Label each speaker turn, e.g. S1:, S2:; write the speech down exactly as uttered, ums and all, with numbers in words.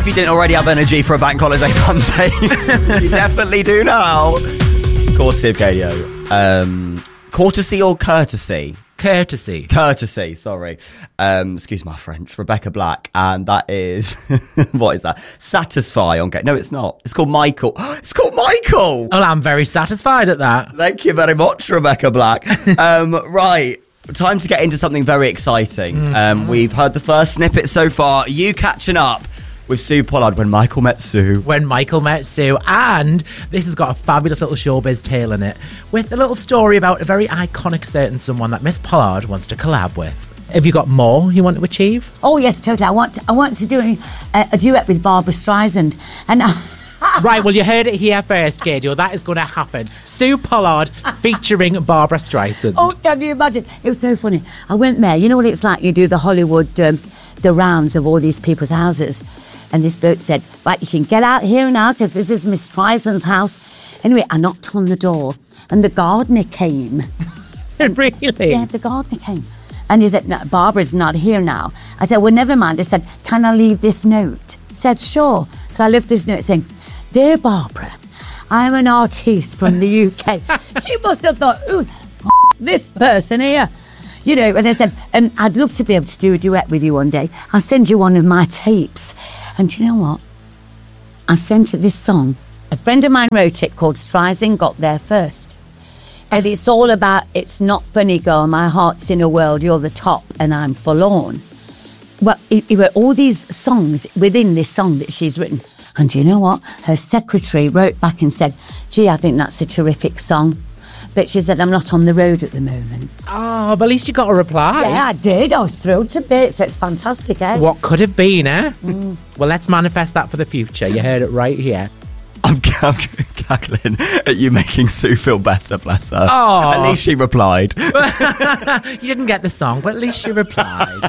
S1: if you didn't already have energy for a bank holiday Monday, you definitely do now. Courtesy of Gadio. Um, courtesy or courtesy?
S2: Courtesy.
S1: Courtesy, sorry. Um, excuse my French. Rebecca Black. And that is, what is that? Satisfy on Gadio. No, it's not. It's called Michael. It's called Michael.
S2: Well, I'm very satisfied at that.
S1: Thank you very much, Rebecca Black. um, right. Time to get into something very exciting. Mm. Um, we've heard the first snippet so far. You catching up with Sue Pollard, When Michael Met Sue.
S2: When Michael Met Sue. And this has got a fabulous little showbiz tale in it, with a little story about a very iconic certain someone that Miss Pollard wants to collab with. Have you got more you want to achieve?
S3: Oh, yes, totally. I want to, I want to do a, a duet with Barbra Streisand. And...
S2: Right, well, you heard it here first, Gadio. That is going to happen. Sue Pollard featuring Barbra Streisand.
S3: Oh, can you imagine? It was so funny. I went there. You know what it's like? You do the Hollywood, um, the rounds of all these people's houses. And this bloke said, right, you can get out here now because this is Miss Streisand's house. Anyway, I knocked on the door and the gardener came.
S2: Really?
S3: Yeah, the gardener came. And he said, no, Barbara's not here now. I said, well, never mind. I said, can I leave this note? He said, sure. So I left this note saying, Dear Barbara, I'm an artiste from the U K. She must have thought, ooh, this person here. You know, and I said, um, I'd love to be able to do a duet with you one day. I'll send you one of my tapes. And you know what? I sent her this song. A friend of mine wrote it called Streisand Got There First. And it's all about, it's not funny, girl, my heart's in a world, you're the top and I'm forlorn. Well, it, it were all these songs within this song that she's written. And you know what? Her secretary wrote back and said, gee, I think that's a terrific song. But she said, I'm not on the road at the moment.
S2: Oh, but at least you got a reply.
S3: Yeah, I did. I was thrilled to bits. It's fantastic, eh?
S2: What could have been, eh? Mm. Well, let's manifest that for the future. You heard it right here.
S1: I'm, I'm cackling at you making Sue feel better, bless her.
S2: Oh.
S1: At least she replied.
S2: You didn't get the song, but at least she replied.